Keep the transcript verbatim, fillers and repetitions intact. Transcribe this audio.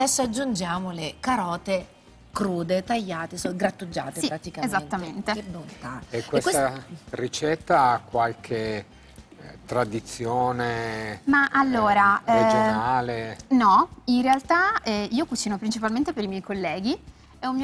Adesso aggiungiamo le carote crude, tagliate, so, grattugiate Sì, praticamente. esattamente. Che bontà. E questa quest- ricetta ha qualche eh, tradizione Ma allora, eh, eh, regionale? no, in realtà eh, io cucino principalmente per i miei colleghi